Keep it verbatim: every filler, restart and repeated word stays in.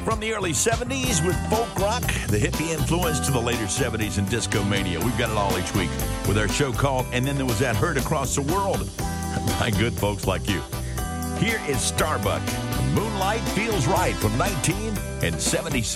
From the early seventies with folk rock, the hippie influence to the later seventies and disco mania. We've got it all each week with our show called And Then There Was That Heard Across the World by good folks like you. Here is Starbuck. Moonlight Feels Right from nineteen seventy-six.